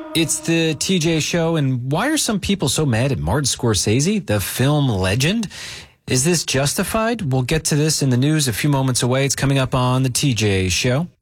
It's the TJ Show, and why are some people so mad at Martin Scorsese, the film legend? Is this justified? We'll get to this in the news a few moments away. It's coming up on the TJ Show.